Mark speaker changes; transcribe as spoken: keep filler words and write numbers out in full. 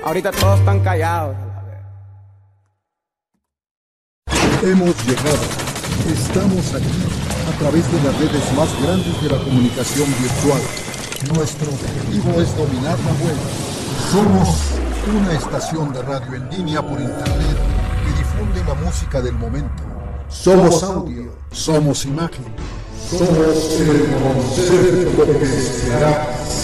Speaker 1: Ahorita todos están callados.
Speaker 2: Hemos llegado. Estamos aquí a través de las redes más grandes de la comunicación virtual. Nuestro objetivo es dominar la web. Somos una estación de radio en línea por internet que difunde la música del momento. Somos audio, somos imagen, somos el concepto que se hará